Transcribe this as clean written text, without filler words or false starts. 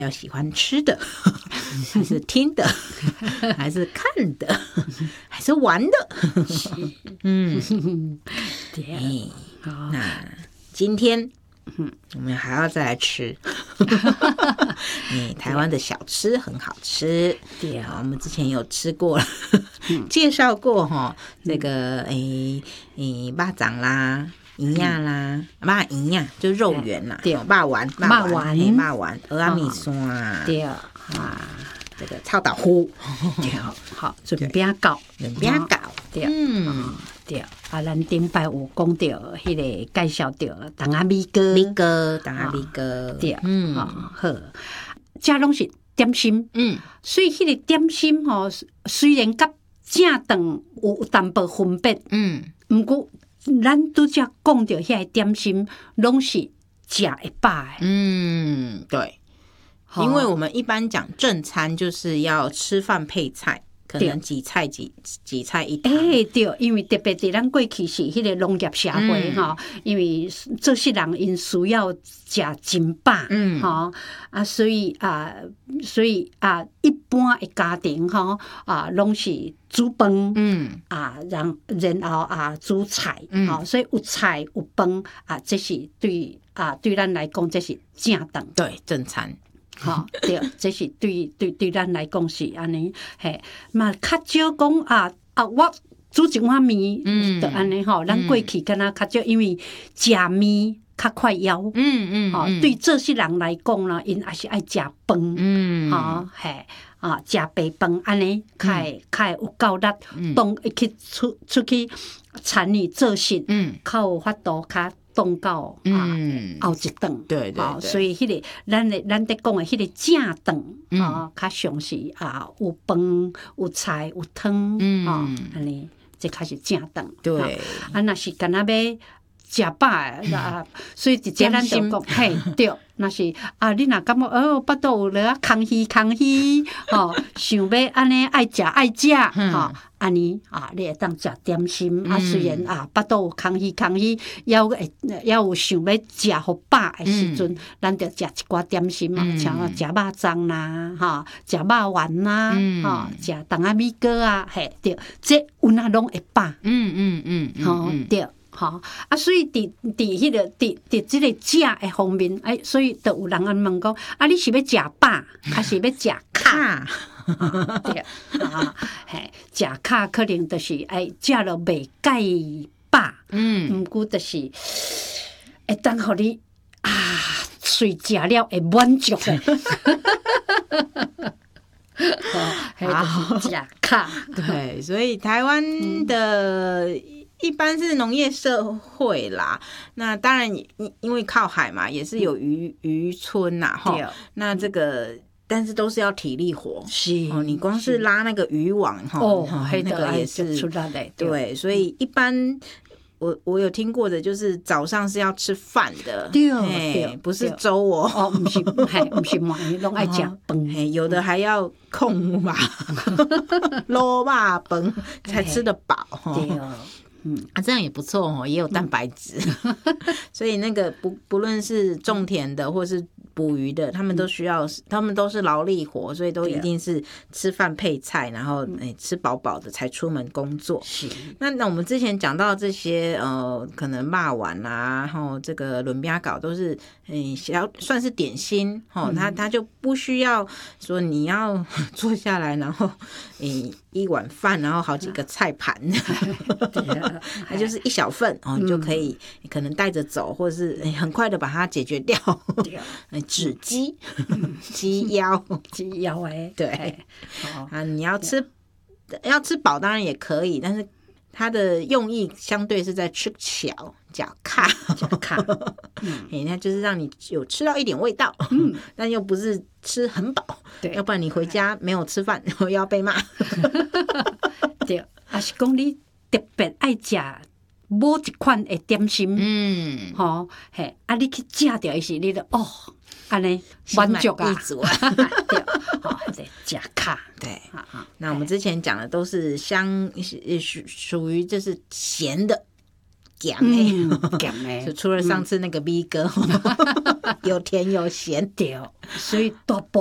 要喜欢吃的，还是听的，还是看的，还是玩的？对，那今天我们还要再来吃。台湾的小吃很好吃，对啊，我们之前有吃过了，介绍过哈，这个肉粽啦。银呀啦，肉银呀，就肉圆啦，对，肉丸，蚵仔面线，对啊，这个臭豆腐，对， 好，润饼糕，对，对，啊，咱顶摆有讲到迄个介绍到东仔米糕， 东仔米糕， 对，好，这拢是点心，所以迄个点心吼，虽然甲正饭有淡薄分别，毋过。咱拄则讲到遐点心，拢是食会饱的。 对，因为我们一般讲正餐就是要吃饭配菜，可能几菜一汤。 对，因为特别伫咱过去是迄个农业社会吼，因为做事人因需要食真饱，所以一般的家庭吼拢是煮饭，然后煮菜，所以有菜有饭这是对咱来讲这是正当， 对正餐。 对，这是对咱来讲是安尼，嘿，嘛较少讲我煮一碗面，就安尼吼。咱过去敢若较少，因为食面较快枵，对这些人来讲啦，因也是爱食饭，嘿。食白饭安尼，较会有够力，当去出去参与做事，较有法度，较当到后一顿。 对， 所以迄个咱咧讲的迄个正顿，较详细有饭有菜有汤，安尼这较是正顿。 对， 若是干那要食饱啦，所以直接咱就讲，嘿，对，若是你若感觉巴肚有咧空虚，想要安尼爱食，安尼你会当食点心，虽然巴肚有空虚，也有想要食好饱的时阵，咱就食一寡点心嘛，像食肉粽啦，食肉丸啦，食东仔米糕嘿，对，这有哪拢会饱，对。所以伫迄个伫即个食的方面，所以就有人问讲，你是要食饱，还是要食卡？对，食卡可能就是食了袂介饱，毋过就是会当互你随食了会满足的。食卡， 对，所以台湾的。一般是农业社会啦，那当然因为靠海嘛，也是有渔村呐，那这个但是都是要体力活， 是你光是拉那个渔网那个也是对，所以一般我有听过的，就是早上是要吃饭的，对，不是粥不是嘛，拢爱食饭， 有的还要控吧，卤肉饭才吃得饱，对。这样也不错也有蛋白质，所以那个不论是种田的或是捕鱼的，他们都是劳力活，所以都一定是吃饭配菜，然后吃饱饱的才出门工作。 是。 那我们之前讲到这些可能肉丸啦，然后这个润饼糕都是算是点心它就不需要说你要坐下来，然后一碗饭，然后好几个菜盘，它就是一小份你就可以可能带着走，或者是很快的把它解决掉。纸鸡、鸡腰对你要吃饱当然也可以，但是它的用意相对是在吃巧假卡，那就是让你有吃到一点味道，但又不是吃很饱，要不然你回家没有吃饭又要被骂。 对，还是讲你特别爱吃某一款的点心，你去食掉伊时，你就安尼满足对，食卡对。那我们之前讲的都是属于就是咸的， 咸的， 咸的， 就除了上次那个 B 哥，有甜有咸， 对，所以大